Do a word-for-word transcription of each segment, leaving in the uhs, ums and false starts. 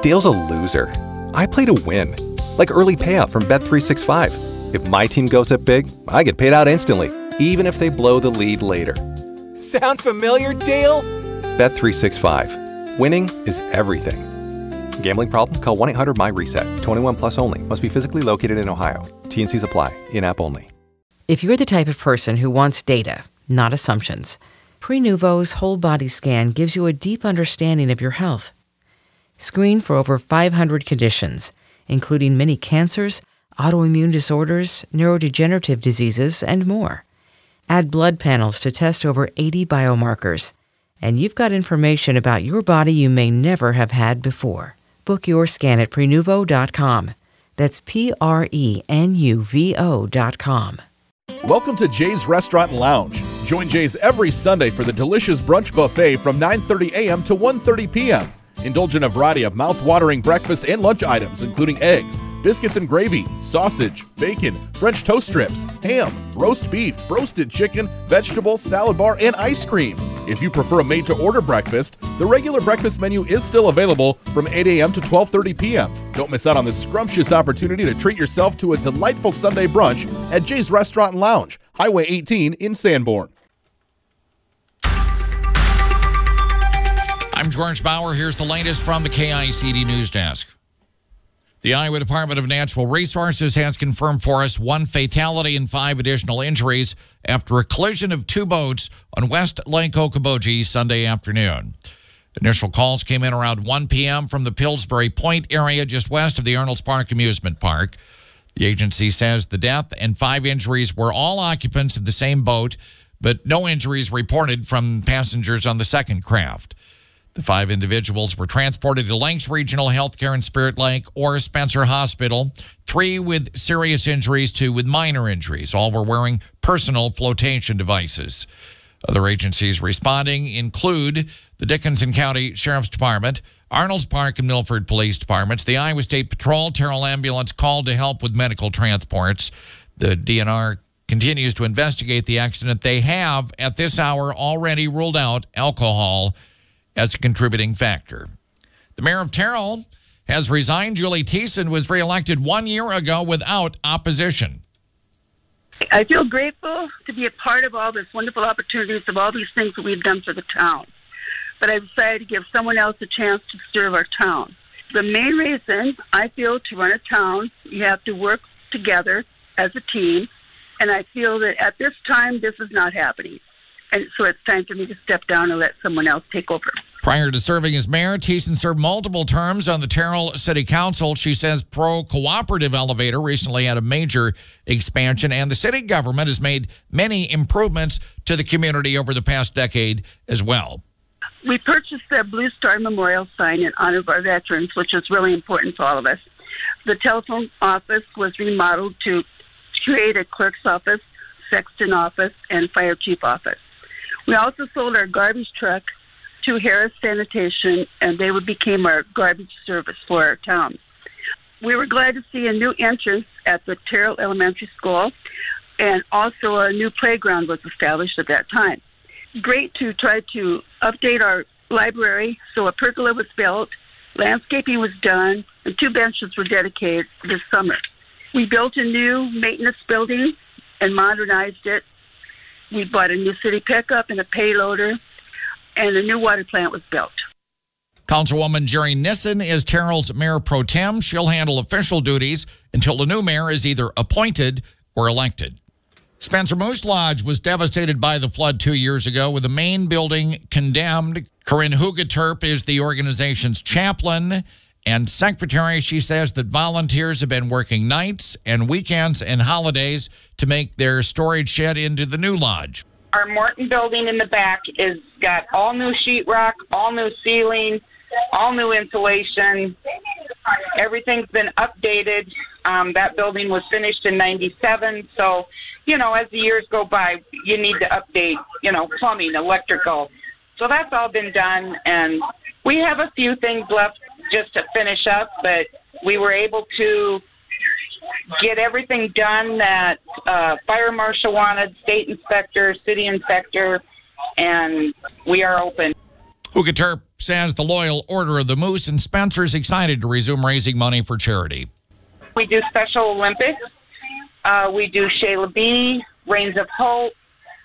Dale's a loser. I play to win. Like early payout from Bet three sixty-five. If my team goes up big, I get paid out instantly, even if they blow the lead later. Sound familiar, Dale? Bet three sixty-five. Winning is everything. Gambling problem? Call one eight hundred my reset. twenty-one plus only. Must be physically located in Ohio. T and C's apply. In-app only. If you're the type of person who wants data, not assumptions, Prenuvo's whole body scan gives you a deep understanding of your health. Screen for over five hundred conditions, including many cancers, autoimmune disorders, neurodegenerative diseases, and more. Add blood panels to test over eighty biomarkers, and you've got information about your body you may never have had before. Book your scan at Prenuvo dot com. That's P R E N U V O dot com. Welcome to Jay's Restaurant and Lounge. Join Jay's every Sunday for the delicious brunch buffet from nine thirty a.m. to one thirty p.m. Indulge in a variety of mouth-watering breakfast and lunch items, including eggs, biscuits and gravy, sausage, bacon, French toast strips, ham, roast beef, roasted chicken, vegetable, salad bar, and ice cream. If you prefer a made-to-order breakfast, the regular breakfast menu is still available from eight a.m. to twelve thirty p.m. Don't miss out on this scrumptious opportunity to treat yourself to a delightful Sunday brunch at Jay's Restaurant and Lounge, Highway eighteen in Sanborn. I'm George Bauer. Here's the latest from the K I C D News Desk. The Iowa Department of Natural Resources has confirmed for us one fatality and five additional injuries after a collision of two boats on West Lake Okoboji Sunday afternoon. Initial calls came in around one p.m. from the Pillsbury Point area just west of the Arnold's Park Amusement Park. The agency says the death and five injuries were all occupants of the same boat, but no injuries reported from passengers on the second craft. The five individuals were transported to Lanks Regional Healthcare in Spirit Lake or Spencer Hospital, three with serious injuries, two with minor injuries. All were wearing personal flotation devices. Other agencies responding include the Dickinson County Sheriff's Department, Arnold's Park and Milford Police Departments, the Iowa State Patrol, Terrell Ambulance called to help with medical transports. The D N R continues to investigate the accident. They have, at this hour, already ruled out alcohol as a contributing factor. The mayor of Terrell has resigned. Julie Thiessen was reelected one year ago without opposition. I feel grateful to be a part of all this wonderful opportunities of all these things that we've done for the town. But I decided to give someone else a chance to serve our town. The main reason I feel to run a town, you have to work together as a team. And I feel that at this time, this is not happening. And so it's time for me to step down and let someone else take over. Prior to serving as mayor, Thiessen served multiple terms on the Terrell City Council. She says pro-cooperative elevator recently had a major expansion, and the city government has made many improvements to the community over the past decade as well. We purchased the Blue Star Memorial sign in honor of our veterans, which is really important to all of us. The telephone office was remodeled to create a clerk's office, sexton office, and fire chief office. We also sold our garbage truck to Harris Sanitation, and they would became our garbage service for our town. We were glad to see a new entrance at the Terrell Elementary School, and also a new playground was established at that time. Great to try to update our library, so a pergola was built, landscaping was done, and two benches were dedicated this summer. We built a new maintenance building and modernized it. We bought a new city pickup and a payloader, and a new water plant was built. Councilwoman Jerry Nissen is Terrell's mayor pro tem. She'll handle official duties until a new mayor is either appointed or elected. Spencer Moose Lodge was devastated by the flood two years ago with the main building condemned. Corinne Hugaterp is the organization's chaplain and secretary. She says that volunteers have been working nights and weekends and holidays to make their storage shed into the new lodge. Our Morton building in the back is got all new sheetrock, all new ceiling, all new insulation. Everything's been updated. Um, that building was finished in ninety-seven. So, you know, as the years go by, you need to update, you know, plumbing, electrical. So that's all been done. And we have a few things left just to finish up, but we were able to get everything done that uh, fire marshal wanted, state inspector, city inspector, and we are open. Hugaterp says the Loyal Order of the Moose and Spencer's excited to resume raising money for charity. We do Special Olympics. Uh, we do Shayla B, Reigns of Hope.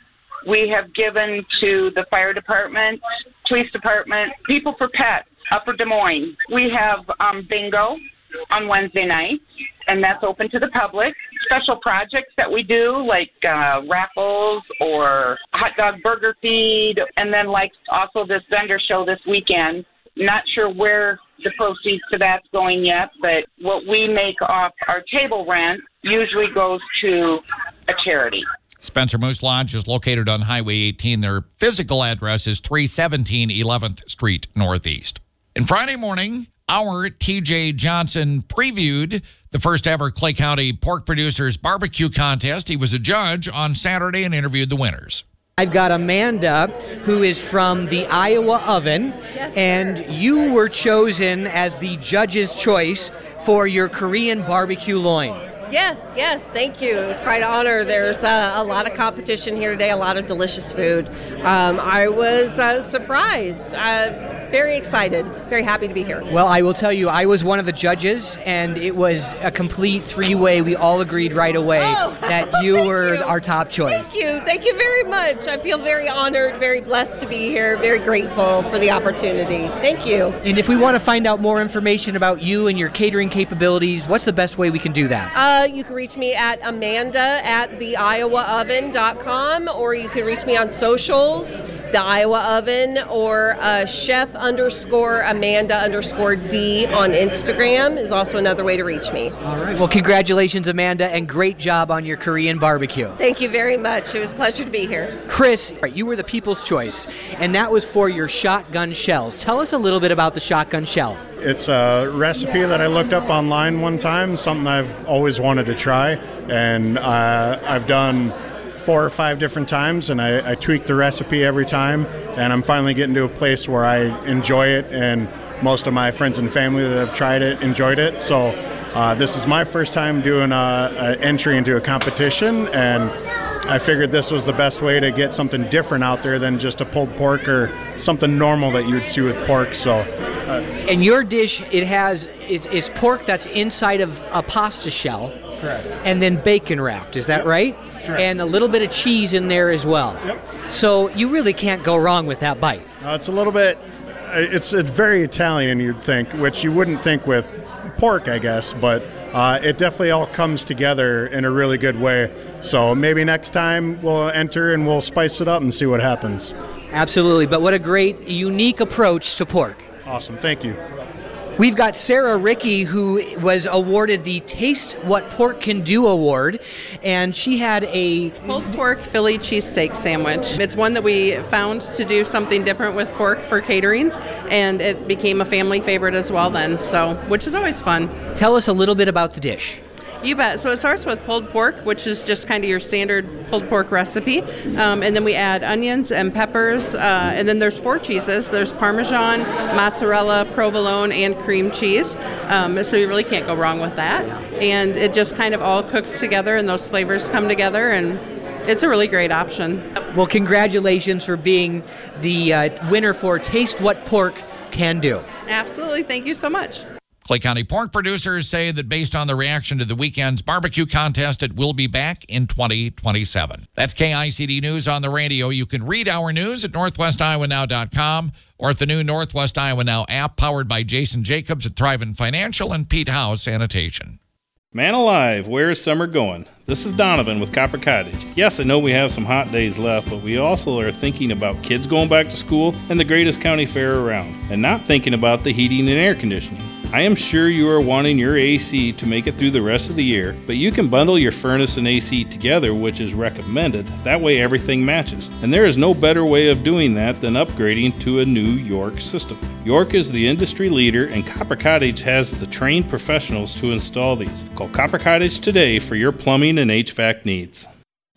We have given to the fire department, police department, People for Pets, Upper Des Moines. We have um, bingo on Wednesday night, and that's open to the public. Special projects that we do, like uh, raffles or hot dog burger feed, and then like also this vendor show this weekend. Not sure where the proceeds to that's going yet, but what we make off our table rent usually goes to a charity. Spencer Moose Lodge is located on Highway eighteen. Their physical address is three seventeen eleventh Street Northeast. And Friday morning, our T J Johnson previewed the first ever Clay County Pork Producers Barbecue Contest. He was a judge on Saturday and interviewed the winners. I've got Amanda, who is from the Iowa Oven, yes, and you were chosen as the judge's choice for your Korean barbecue loin. Yes, yes, thank you. It was quite an honor. There's uh, a lot of competition here today, a lot of delicious food. Um, I was uh, surprised, uh, very excited, very happy to be here. Well, I will tell you, I was one of the judges, and it was a complete three-way. We all agreed right away oh, that you were you. our top choice. Thank you. Thank you very much. I feel very honored, very blessed to be here, very grateful for the opportunity. Thank you. And if we want to find out more information about you and your catering capabilities, what's the best way we can do that? Uh, you can reach me at Amanda at the iowa oven dot com, or you can reach me on socials, the Iowa Oven, or uh, chef underscore Amanda underscore D on Instagram is also another way to reach me. All right. Well, congratulations, Amanda, and great job on your Korean barbecue. Thank you very much. It was a pleasure to be here. Chris, you were the People's Choice, and that was for your shotgun shells. Tell us a little bit about the shotgun shells. It's a recipe that I looked up online one time, something I've always wanted to try, and uh, I've done four or five different times, and I, I tweak the recipe every time, and I'm finally getting to a place where I enjoy it, and most of my friends and family that have tried it enjoyed it. So uh, this is my first time doing an entry into a competition, and I figured this was the best way to get something different out there than just a pulled pork or something normal that you would see with pork. So, uh, and your dish, it has it's, it's pork that's inside of a pasta shell. Correct. And then bacon wrapped, is that yep. right? Correct. And a little bit of cheese in there as well. Yep. So you really can't go wrong with that bite. Uh, it's a little bit, it's, it's very Italian, you'd think, which you wouldn't think with pork, I guess, but uh, it definitely all comes together in a really good way. So maybe next time we'll enter and we'll spice it up and see what happens. Absolutely, but what a great, unique approach to pork. Awesome, thank you. We've got Sarah Ricky, who was awarded the Taste What Pork Can Do award, and she had a pulled pork Philly cheesesteak sandwich. It's one that we found to do something different with pork for caterings, and it became a family favorite as well then, so which is always fun. Tell us a little bit about the dish. You bet. So it starts with pulled pork, which is just kind of your standard pulled pork recipe. Um, and then we add onions and peppers. Uh, and then there's four cheeses. There's Parmesan, mozzarella, provolone, and cream cheese. Um, so you really can't go wrong with that. And it just kind of all cooks together and those flavors come together, and it's a really great option. Well, congratulations for being the uh, winner for Taste What Pork Can Do. Absolutely. Thank you so much. Clay County pork producers say that based on the reaction to the weekend's barbecue contest, it will be back in twenty twenty-seven. That's K I C D News on the radio. You can read our news at northwest iowa now dot com or at the new Northwest Iowa Now app, powered by Jason Jacobs at Thrivent Financial and Pete House Sanitation. Man alive, where's summer going? This is Donovan with Copper Cottage. Yes, I know we have some hot days left, but we also are thinking about kids going back to school and the greatest county fair around, and not thinking about the heating and air conditioning. I am sure you are wanting your A C to make it through the rest of the year, but you can bundle your furnace and A C together, which is recommended. That way everything matches. And there is no better way of doing that than upgrading to a new York system. York is the industry leader, and Copper Cottage has the trained professionals to install these. Call Copper Cottage today for your plumbing and H V A C needs.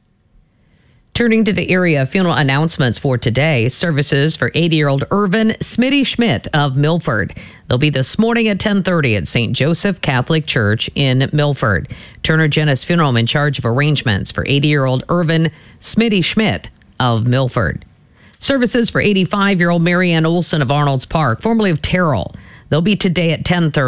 Turning to the area funeral announcements for today, services for eighty-year-old Irvin Smitty Schmidt of Milford. They'll be this morning at ten thirty at Saint Joseph Catholic Church in Milford. Turner Genis Funeral Home in charge of arrangements for eighty-year-old Irvin Smitty Schmidt of Milford. Services for eighty-five-year-old Marianne Olson of Arnold's Park, formerly of Terrell. They'll be today at ten thirty.